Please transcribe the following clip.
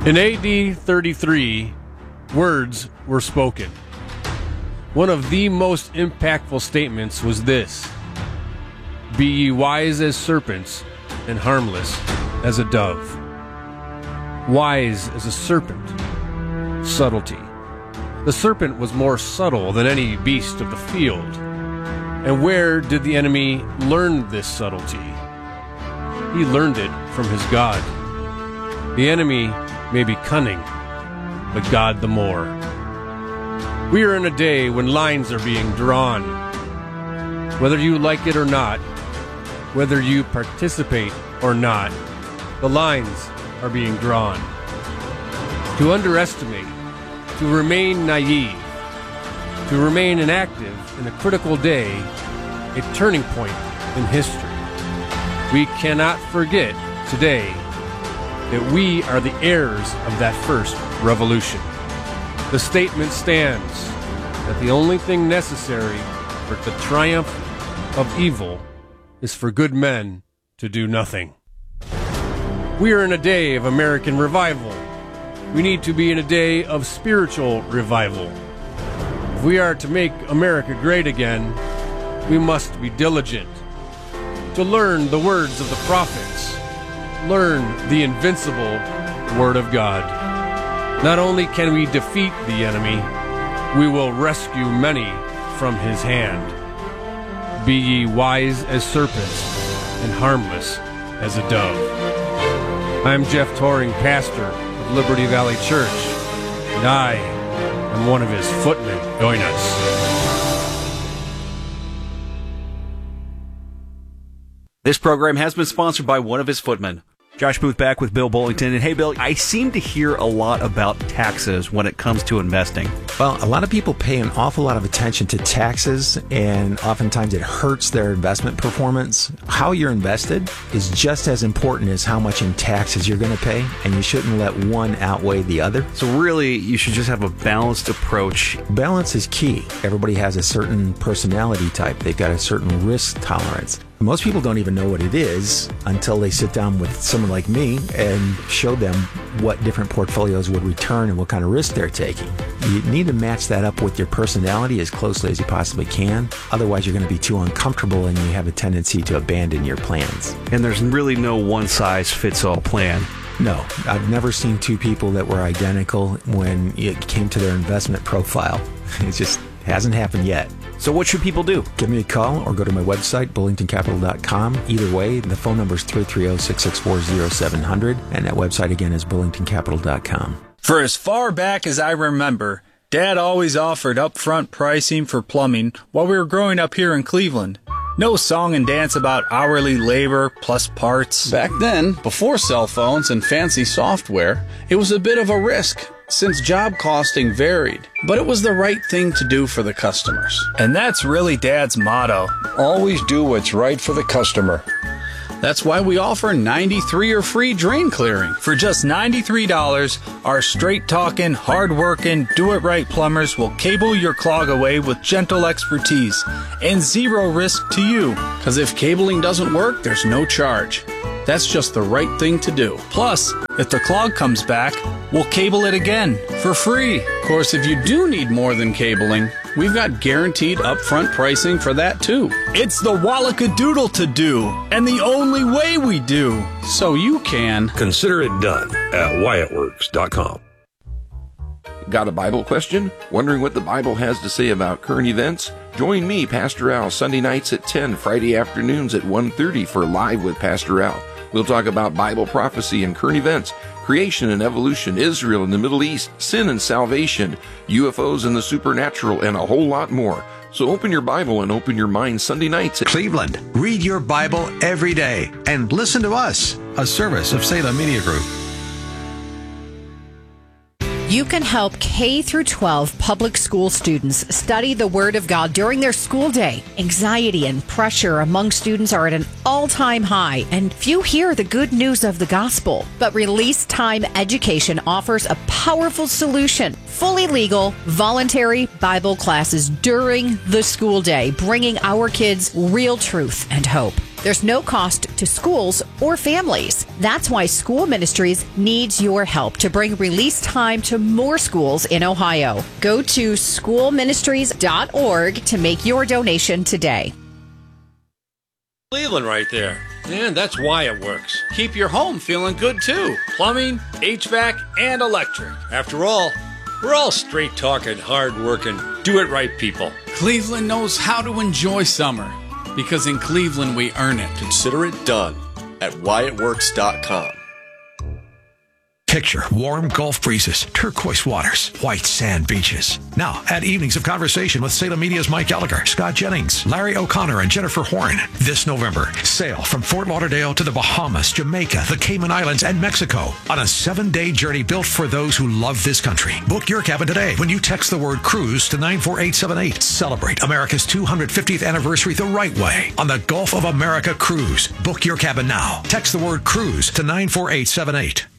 In AD 33, words were spoken. One of the most impactful statements was this: "Be ye wise as serpents and harmless as a dove." Wise as a serpent. Subtlety. The serpent was more subtle than any beast of the field. And where did the enemy learn this subtlety? He learned it from his God. The enemy may be cunning, but God the more. We are in a day when lines are being drawn. Whether you like it or not, whether you participate or not, the lines are being drawn. To underestimate, to remain naive, to remain inactive in a critical day, a turning point in history. We cannot forget today that we are the heirs of that first revolution. The statement stands that the only thing necessary for the triumph of evil is for good men to do nothing. We are in a day of American revival. We need to be in a day of spiritual revival. If we are to make America great again, we must be diligent to learn the words of the prophets, learn the invincible Word of God. Not only can we defeat the enemy, we will rescue many from his hand. Be ye wise as serpents and harmless as a dove. I'm Jeff Toring, pastor of Liberty Valley Church, and I am one of his footmen. Join us. This program has been sponsored by one of his footmen. Josh Booth back with Bill Bullington. And hey, Bill, I seem to hear a lot about taxes when it comes to investing. Well, a lot of people pay an awful lot of attention to taxes, and oftentimes it hurts their investment performance. How you're invested is just as important as how much in taxes you're going to pay, and you shouldn't let one outweigh the other. So really, you should just have a balanced approach. Balance is key. Everybody has a certain personality type. They've got a certain risk tolerance. Most people don't even know what it is until they sit down with someone like me and show them what different portfolios would return and what kind of risk they're taking. You need to match that up with your personality as closely as you possibly can. Otherwise, you're going to be too uncomfortable and you have a tendency to abandon your plans. And there's really no one-size-fits-all plan. No, I've never seen two people that were identical when it came to their investment profile. It just hasn't happened yet. So what should people do? Give me a call or go to my website, bullingtoncapital.com. Either way, the phone number is 330-664-0700, and that website again is bullingtoncapital.com. For as far back as I remember, Dad always offered upfront pricing for plumbing while we were growing up here in Cleveland. No song and dance about hourly labor plus parts. Back then, before cell phones and fancy software, it was a bit of a risk, since job costing varied. But it was the right thing to do for the customers. And that's really Dad's motto. Always do what's right for the customer. That's why we offer 93 or free drain clearing. For just $93, our straight-talking, hard-working, do-it-right plumbers will cable your clog away with gentle expertise and zero risk to you. Because if cabling doesn't work, there's no charge. That's just the right thing to do. Plus, if the clog comes back, we'll cable it again for free. Of course, if you do need more than cabling, we've got guaranteed upfront pricing for that too. It's the Wallacadoodle to do, and the only way we do. So you can consider it done at WyattWorks.com. Got a Bible question? Wondering what the Bible has to say about current events? Join me, Pastor Al, Sunday nights at 10, Friday afternoons at 1:30 for Live with Pastor Al. We'll talk about Bible prophecy and current events, creation and evolution, Israel and the Middle East, sin and salvation, UFOs and the supernatural, and a whole lot more. So open your Bible and open your mind Sunday nights at Cleveland. Read your Bible every day and listen to us, a service of Salem Media Group. You can help K through 12 public school students study the Word of God during their school day. Anxiety and pressure among students are at an all-time high, and few hear the good news of the gospel. But Release Time Education offers a powerful solution. Fully legal, voluntary Bible classes during the school day, bringing our kids real truth and hope. There's no cost to schools or families. That's why School Ministries needs your help to bring release time to more schools in Ohio. Go to schoolministries.org to make your donation today. Cleveland right there. And that's why it works. Keep your home feeling good, too. Plumbing, HVAC, and electric. After all, we're all straight-talking, hard-working, do-it-right people. Cleveland knows how to enjoy summer, because in Cleveland we earn it. Consider it done at whyitworks.com. Picture warm Gulf breezes, turquoise waters, white sand beaches. Now, add evenings of conversation with Salem Media's Mike Gallagher, Scott Jennings, Larry O'Connor, and Jennifer Horn. This November, sail from Fort Lauderdale to the Bahamas, Jamaica, the Cayman Islands, and Mexico on a 7-day journey built for those who love this country. Book your cabin today when you text the word cruise to 94878. Celebrate America's 250th anniversary the right way on the Gulf of America Cruise. Book your cabin now. Text the word cruise to 94878.